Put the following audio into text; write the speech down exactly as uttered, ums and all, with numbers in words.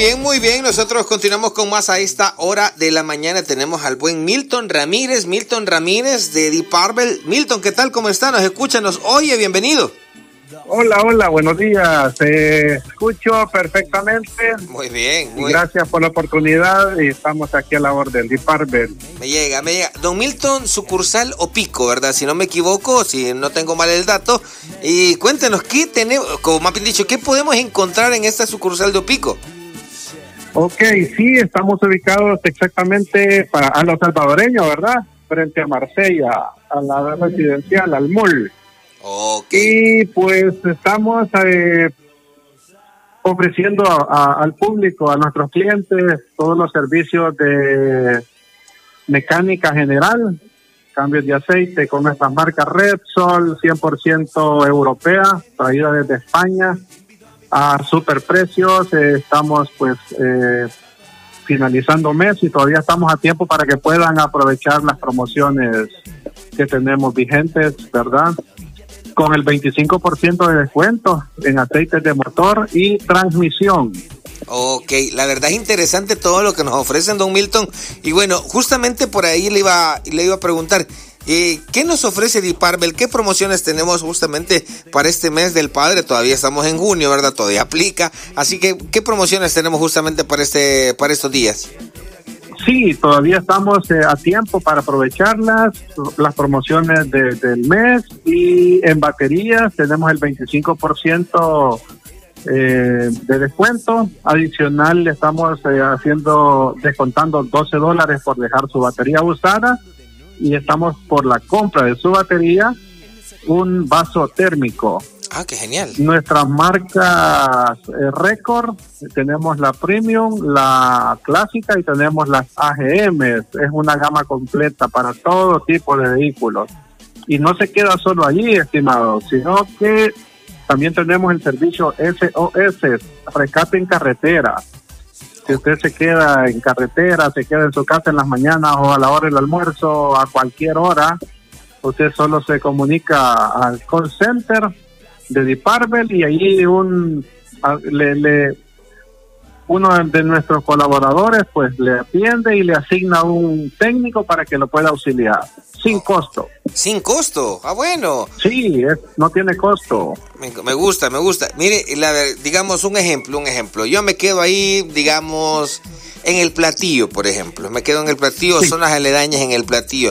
bien, muy bien. Nosotros continuamos con más a esta hora de la mañana. Tenemos al buen Milton Ramírez, Milton Ramírez de Deep Purple. Milton, ¿qué tal? ¿Cómo está? Nos escucha, nos oye, bienvenido. Hola, hola, buenos días. Te escucho perfectamente. Muy bien. Muy... Gracias por la oportunidad y estamos aquí a la orden. Deep Purple. Me llega, me llega. Don Milton, sucursal Opico, ¿verdad? Si no me equivoco, si no tengo mal el dato. Y cuéntenos, ¿qué tenemos, como más bien dicho, qué podemos encontrar en esta sucursal de Opico? Ok, sí, estamos ubicados exactamente para, a los salvadoreños, ¿verdad? Frente a Marsella, a la residencial, al mall. Okay. Y pues estamos eh, ofreciendo a, a, al público, a nuestros clientes, todos los servicios de mecánica general, cambios de aceite con nuestras marcas Repsol, cien por ciento europea, traída desde España, a superprecios. Eh, estamos pues eh, finalizando mes y todavía estamos a tiempo para que puedan aprovechar las promociones que tenemos vigentes, ¿verdad? Con el veinticinco por ciento de descuento en aceites de motor y transmisión. Ok, la verdad es interesante todo lo que nos ofrecen, don Milton. Y bueno, justamente por ahí le iba, le iba a preguntar, eh, ¿qué nos ofrece Deep Purple? ¿Qué promociones tenemos justamente para este mes del padre? Todavía estamos en junio, ¿verdad? Todavía aplica. Así que, ¿qué promociones tenemos justamente para, este, para estos días? Sí, todavía estamos eh, a tiempo para aprovecharlas, las promociones de, del mes, y en baterías tenemos el veinticinco por ciento eh, de descuento. Adicional, le estamos eh, haciendo, descontando doce dólares por dejar su batería usada, y estamos por la compra de su batería un vaso térmico. Ah, qué genial. Nuestras marcas eh, Record, tenemos la Premium, la Clásica y tenemos las A G M. Es una gama completa para todo tipo de vehículos. Y no se queda solo allí, estimados, sino que también tenemos el servicio S O S, rescate en carretera. Si usted se queda en carretera, se queda en su casa en las mañanas o a la hora del almuerzo, a cualquier hora, usted solo se comunica al call center de Deep Purple y allí un le, le uno de nuestros colaboradores pues le atiende y le asigna un técnico para que lo pueda auxiliar sin costo. Sin costo, ah bueno. Sí, es, no tiene costo. Me, me gusta, me gusta. Mire, la, digamos un ejemplo, un ejemplo. Yo me quedo ahí, digamos, en el Platillo, por ejemplo. Me quedo en el Platillo, sí. Zonas aledañas en el Platillo.